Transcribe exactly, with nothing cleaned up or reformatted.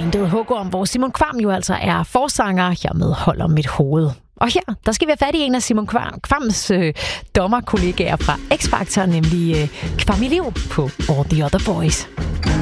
Intet hugorm, hvor Simon Kvam jo altså er forsanger. Jeg medholder mit hoved. Og her, der skal vi have fat i en af Simon Kvams øh, dommerkollegaer fra X-Factor, nemlig øh, Kvam i Liv på All the Other Boys.